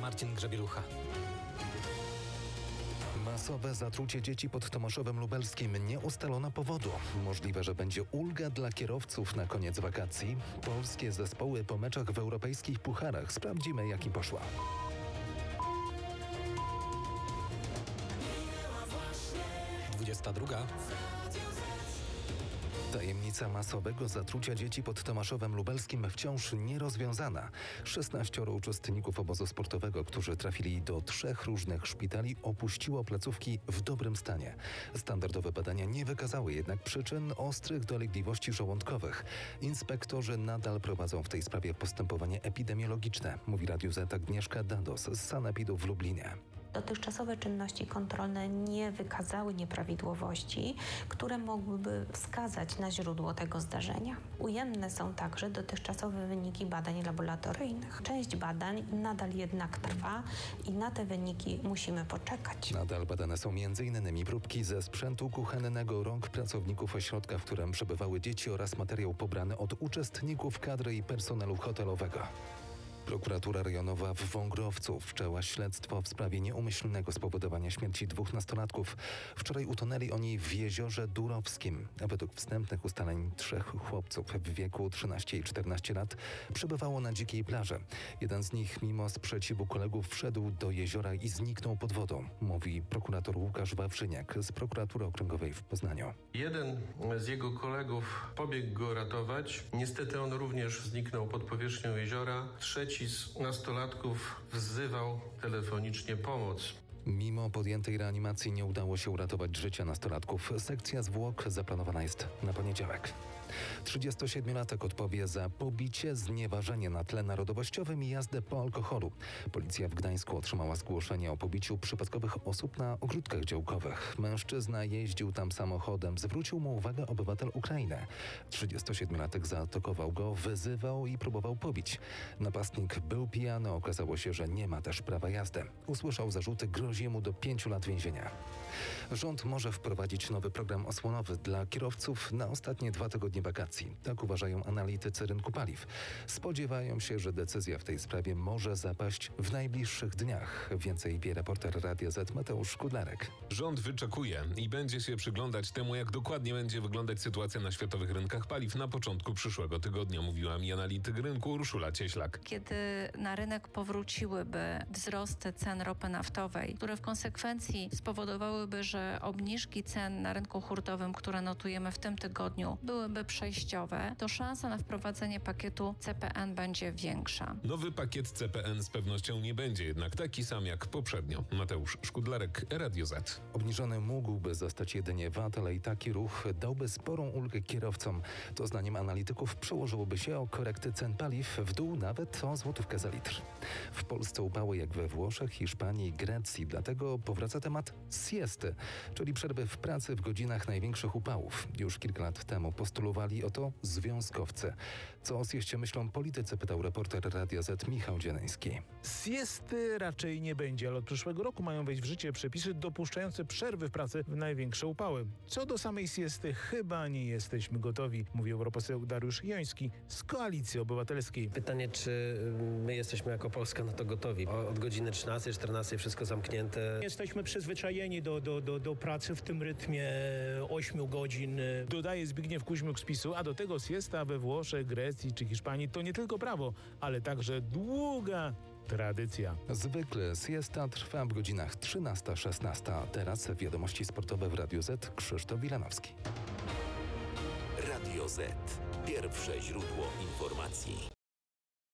Marcin Grzebielucha. Masowe zatrucie dzieci pod Tomaszowem Lubelskim. Nie ustalono powodu. Możliwe, że będzie ulga dla kierowców na koniec wakacji. Polskie zespoły po meczach w europejskich pucharach. Sprawdzimy, jak im poszła. Druga. Tajemnica masowego zatrucia dzieci pod Tomaszowem Lubelskim wciąż nierozwiązana. 16 uczestników obozu sportowego, którzy trafili do 3 różnych szpitali, opuściło placówki w dobrym stanie. Standardowe badania nie wykazały jednak przyczyn ostrych dolegliwości żołądkowych. Inspektorzy nadal prowadzą w tej sprawie postępowanie epidemiologiczne, mówi Radiu Z Agnieszka Dados z sanepidu w Lublinie. Dotychczasowe czynności kontrolne nie wykazały nieprawidłowości, które mogłyby wskazać na źródło tego zdarzenia. Ujemne są także dotychczasowe wyniki badań laboratoryjnych. Część badań nadal jednak trwa i na te wyniki musimy poczekać. Nadal badane są m.in. próbki ze sprzętu kuchennego rąk pracowników ośrodka, w którym przebywały dzieci oraz materiał pobrany od uczestników kadry i personelu hotelowego. Prokuratura rejonowa w Wągrowcu wszczęła śledztwo w sprawie nieumyślnego spowodowania śmierci 2 nastolatków. Wczoraj utonęli oni w jeziorze Durowskim. A według wstępnych ustaleń 3 chłopców w wieku 13 i 14 lat przebywało na dzikiej plaży. Jeden z nich mimo sprzeciwu kolegów wszedł do jeziora i zniknął pod wodą, mówi prokurator Łukasz Wawrzyniak z prokuratury okręgowej w Poznaniu. Jeden z jego kolegów pobiegł go ratować. Niestety on również zniknął pod powierzchnią jeziora. Trzeci z nastolatków wzywał telefonicznie pomoc. Mimo podjętej reanimacji nie udało się uratować życia nastolatków. Sekcja zwłok zaplanowana jest na poniedziałek. 37-latek odpowie za pobicie, znieważenie na tle narodowościowym i jazdę po alkoholu. Policja w Gdańsku otrzymała zgłoszenie o pobiciu przypadkowych osób na ogródkach działkowych. Mężczyzna jeździł tam samochodem. Zwrócił mu uwagę obywatel Ukrainy. 37-latek zaatakował go, wyzywał i próbował pobić. Napastnik był pijany. Okazało się, że nie ma też prawa jazdy. Usłyszał zarzuty, grozi mu do 5 lat więzienia. Rząd może wprowadzić nowy program osłonowy dla kierowców na ostatnie 2 tygodnie wakacji. Tak uważają analitycy rynku paliw. Spodziewają się, że decyzja w tej sprawie może zapaść w najbliższych dniach. Więcej wie reporter Radia Z Mateusz Szkudlarek. Rząd wyczekuje i będzie się przyglądać temu, jak dokładnie będzie wyglądać sytuacja na światowych rynkach paliw na początku przyszłego tygodnia, mówiła mi analityk rynku Urszula Cieślak. Kiedy na rynek powróciłyby wzrosty cen ropy naftowej, które w konsekwencji spowodowałyby, że obniżki cen na rynku hurtowym, które notujemy w tym tygodniu, byłyby przejściowe, to szansa na wprowadzenie pakietu CPN będzie większa. Nowy pakiet CPN z pewnością nie będzie jednak taki sam jak poprzednio. Mateusz Szkudlarek, Radio Z. Obniżony mógłby zostać jedynie VAT, ale i taki ruch dałby sporą ulgę kierowcom. To zdaniem analityków przełożyłoby się o korekty cen paliw w dół nawet o złotówkę za litr. W Polsce upały jak we Włoszech, Hiszpanii i Grecji, dlatego powraca temat siesty, czyli przerwy w pracy w godzinach największych upałów. Już kilka lat temu postulowali o to związkowcy. Co o sieście myślą politycy, pytał reporter Radia Z Michał Dzieleński. Siesty raczej nie będzie, ale od przyszłego roku mają wejść w życie przepisy dopuszczające przerwy w pracy w największe upały. Co do samej siesty, chyba nie jesteśmy gotowi, mówi europoseł Dariusz Joński z Koalicji Obywatelskiej. Pytanie, czy my jesteśmy jako Polska na to gotowi? Od godziny 13, 14 wszystko zamknięte. Jesteśmy przyzwyczajeni do pracy w tym rytmie 8 godzin. Dodaje Zbigniew Kuźmiuk z PiS-u, a do tego siesta we Włoszech, Grecji czy Hiszpanii to nie tylko prawo, ale także długa tradycja. Zwykle siesta trwa w godzinach 13-16. Teraz wiadomości sportowe w Radiu Z. Krzysztof Wilanowski. Radio Z. Pierwsze źródło informacji.